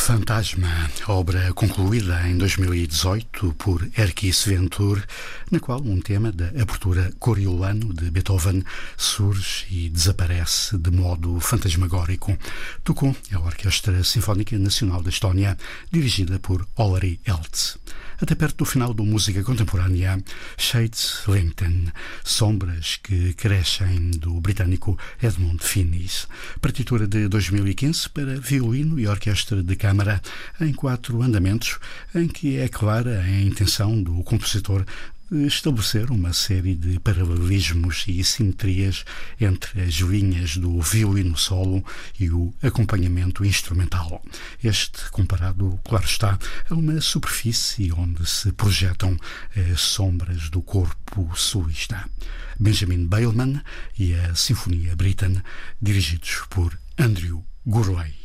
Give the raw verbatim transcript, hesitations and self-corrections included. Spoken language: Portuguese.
Fantasma, obra concluída em dois mil e dezoito por Erkis Ventur, na qual um tema da abertura Coriolano de Beethoven surge e desaparece de modo fantasmagórico. Tocou a Orquestra Sinfónica Nacional da Estónia, dirigida por Olari Eltz. Até perto do final do Música Contemporânea, Shades Lengten, Sombras que Crescem, do britânico Edmund Finis. Partitura de dois mil e quinze para violino e orquestra de câmara em quatro andamentos, em que é clara a intenção do compositor de estabelecer uma série de paralelismos e simetrias entre as linhas do violino solo e o acompanhamento instrumental. Este comparado, claro está, a uma superfície onde se projetam as sombras do corpo solista. Benjamin Beilman e a Sinfonia Britten, dirigidos por Andrew Gourlay.